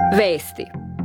Vesti.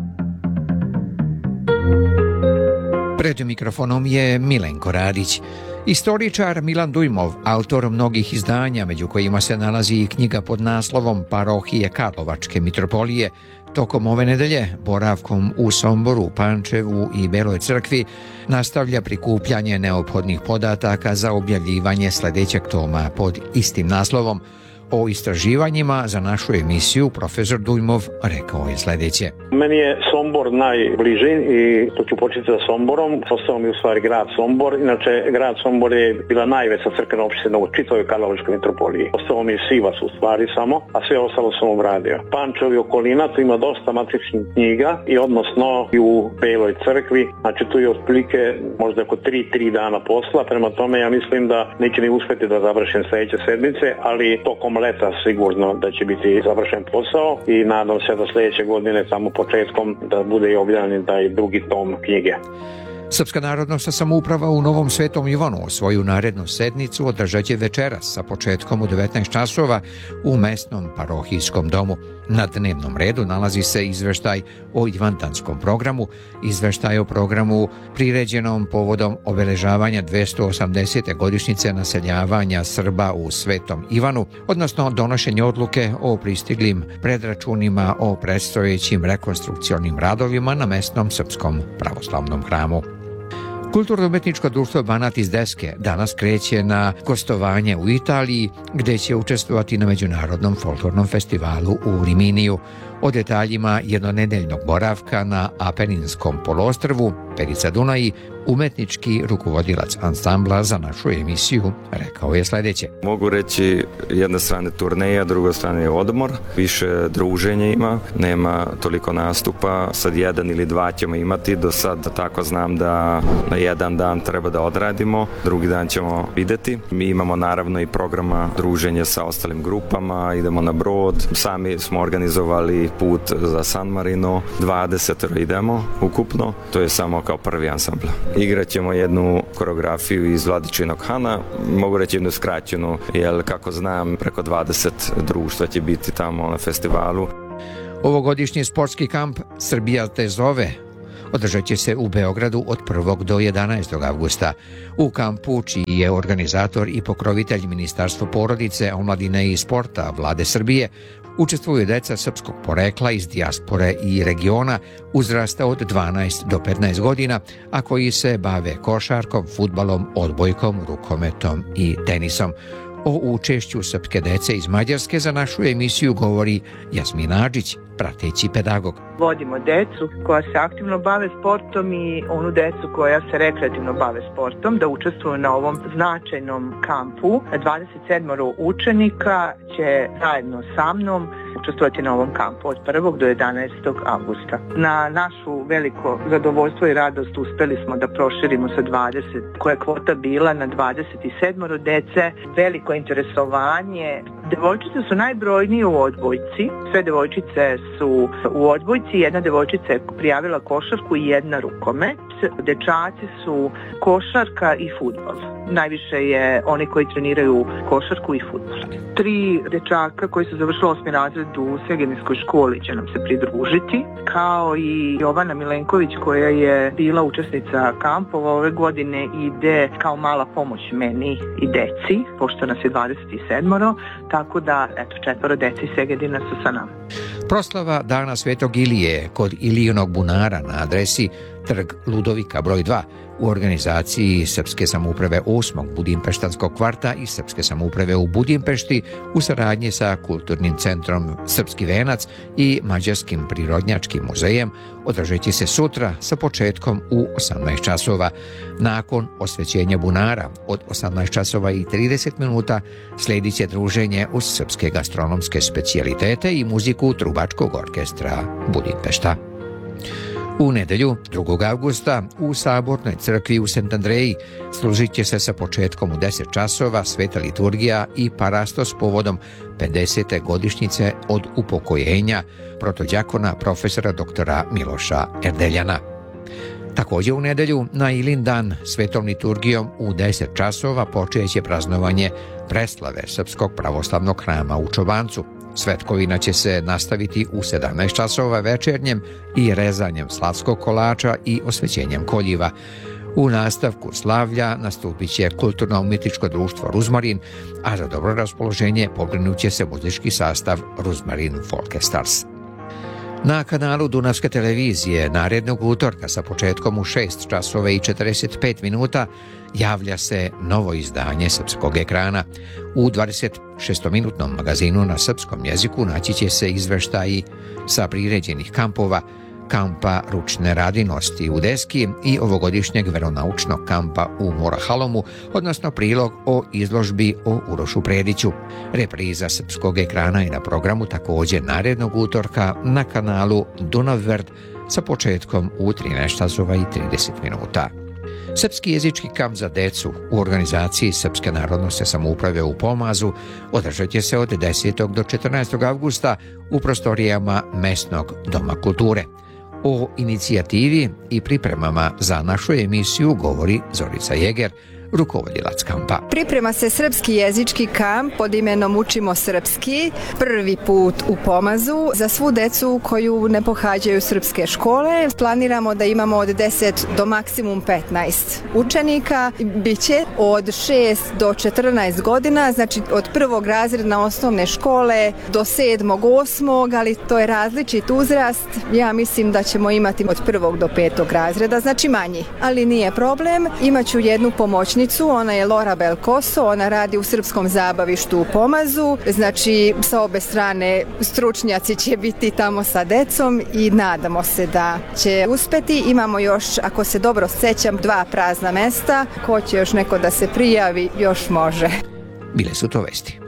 Pred mikrofonom je Milenko Radić. Istoričar Milan Dujmov, autor mnogih izdanja, među kojima se nalazi i knjiga pod naslovom Parohije Karlovačke mitropolije, tokom ove nedelje, boravkom u Somboru, Pančevu i Beloj crkvi, nastavlja prikupljanje neophodnih podataka za objavljivanje sljedećeg toma pod istim naslovom. O istraživanjima za našu emisiju profesor Dujmov rekao je sljedeće. Meni je Sombor najbliži i to ću početi sa Somborom. Postao mi u stvari grad Sombor. Inače, grad Sombor je bila najveća crkvena opština u čitavoj Karlovačkoj mitropoliji. Ostao mi je Sivas u stvari samo, a sve ostalo sam obradio. Pančev i okolina, tu ima dosta matičnih knjiga i odnosno i u Beloj crkvi. Znači tu je otprilike možda oko 3 dana posla. Prema tome ja mislim da neće ni uspjeti da završim sljedeće sedmice, ali tokom leta sigurno da će biti završen posao i nadam se da sljedeće godine samo početkom da bude i objavljen taj drugi tom knjige. Srpska narodnosna samouprava u Novom Svetom Ivanu svoju narednu sednicu održat će večeras sa početkom u 19 časova u mesnom parohijskom domu. Na dnevnom redu nalazi se izveštaj o ivandanskom programu, izveštaj o programu priređenom povodom obeležavanja 280. godišnjice naseljavanja Srba u Svetom Ivanu, odnosno donošenje odluke o pristiglim predračunima o predstojećim rekonstrukcionim radovima na mesnom srpskom pravoslavnom hramu. Kulturno-umetničko društvo Banat iz Deske danas kreće na gostovanje u Italiji, gdje će učestvovati na Međunarodnom folklornom festivalu u Riminiju. O detaljima jednonedeljnog boravka na Apeninskom poluostrvu Perica Dunaji, umetnički rukovodilac ansambla za našu emisiju, rekao je sljedeće. Mogu reći, jedna strane turneja, druga strane odmor, više druženja ima, nema toliko nastupa, sad jedan ili dva ćemo imati, do sad tako znam da na jedan dan treba da odradimo, drugi dan ćemo vidjeti. Mi imamo naravno i programa druženja sa ostalim grupama, idemo na brod, sami smo organizovali put za San Marino, 20 idemo ukupno, to je samo kao prvi ansambl. Igrat ćemo jednu koreografiju iz Vladičinog Hana, mogu reći jednu skraćenu, jer kako znam preko 20 društva će biti tamo na festivalu. Ovogodišnji sportski kamp Srbija te zove održat će se u Beogradu od 1. do 11. avgusta. U kampu, čiji je organizator i pokrovitelj Ministarstvo porodice, omladine i sporta Vlade Srbije, učestvuju deca srpskog porekla iz dijaspore i regiona uzrasta od 12 do 15 godina, a koji se bave košarkom, fudbalom, odbojkom, rukometom i tenisom. O učešću srpske dece iz Mađarske za našu emisiju govori Jasmina Adžić, prateći pedagog. Vodimo decu koja se aktivno bave sportom i onu decu koja se rekreativno bave sportom da učestvuju na ovom značajnom kampu. 27 učenika će zajedno sa mnom učestvovati na ovom kampu od 1. do 11. avgusta. Na našu veliko zadovoljstvo i radost uspeli smo da proširimo sa 20, koja je kvota bila, na 27 dece. Veliko interesovanje. Devojčice su najbrojnije u odbojci. Sve devojčice su u odbojci. Jedna devojčica je prijavila košarku i jedna rukomet. Dečaci su košarka i fudbal. Najviše je oni koji treniraju košarku i fudbal. 3 dečaka koji su završili 8. razred u Segedinskoj školi će nam se pridružiti, kao i Jovana Milenković koja je bila učesnica kampova ove godine, ide kao mala pomoć meni i deci, pošto nas je 27, tako da 4 deci iz Segedina su sa nama. Proslava Dana Svetog Ilije kod Ilijinog bunara na adresi Trg Ludovika broj 2 u organizaciji Srpske samouprave 8. Budimpeštanskog kvarta i Srpske samouprave u Budimpešti u saradnji sa Kulturnim centrom Srpski venac i Mađarskim prirodnjačkim muzejem održat će se sutra sa početkom u 18 časova. Nakon osvećenja bunara od 18 časova i 30 minuta slijedit će druženje uz srpske gastronomske specijalitete i muziku Trubačkog orkestra Budimpešta. U nedelju, 2. avgusta, u Sabornoj crkvi u Sent Andreji služit će se sa početkom u 10 časova sveta liturgija i parastos povodom 50. godišnjice od upokojenja protodjakona profesora doktora Miloša Erdeljana. Također u nedelju, na Ilin dan, svetom liturgijom u 10 časova počeće praznovanje preslave Srpskog pravoslavnog hrama u Čobancu. Svetkovina će se nastaviti u 17 časova večernjem i rezanjem slavskog kolača i osvećenjem koljiva. U nastavku slavlja nastupit će kulturno-umjetničko društvo Ruzmarin, a za dobro raspoloženje pobrinut će se muzički sastav Ruzmarin Folkestars. Na kanalu Dunavske televizije narednog utorka sa početkom u 6 časova i 45 minuta javlja se novo izdanje Srpskog ekrana. U 26-minutnom magazinu na srpskom jeziku naći će se izveštaji sa priređenih kampova, kampa ručne radinosti u Deski i ovogodišnjeg veronaučnog kampa u Morahalomu, odnosno prilog o izložbi o Urošu Prediću. Repriza Srpskog ekrana je na programu također narednog utorka na kanalu Dunavverd sa početkom u 13 časova i 30 minuta. Srpski jezički kamp za decu u organizaciji Srpske narodnosne samouprave u Pomazu održat će se od 10. do 14. avgusta u prostorijama Mesnog doma kulture. O inicijativi i pripremama za našu emisiju govori Zorica Jeger, rukovodilac kampa. Priprema se Srpski jezički kamp pod imenom Učimo srpski, prvi put u Pomazu za svu decu koju ne pohađaju srpske škole. Planiramo da imamo od 10 do maksimum 15 učenika. Biće od 6 do 14 godina, znači od prvog razreda osnovne škole do 7. 8. ali to je različit uzrast. Ja mislim da ćemo imati od 1. do 5. razreda, znači manji, ali nije problem. Imaću jednu pomoćnicu, ona je Lora Belkoso, ona radi u Srpskom zabavištu u Pomazu, znači sa obe strane stručnjaci će biti tamo sa decom i nadamo se da će uspeti. Imamo još, ako se dobro sjećam, 2 prazna mesta, ko će još neko da se prijavi, još može. Bile su to vesti.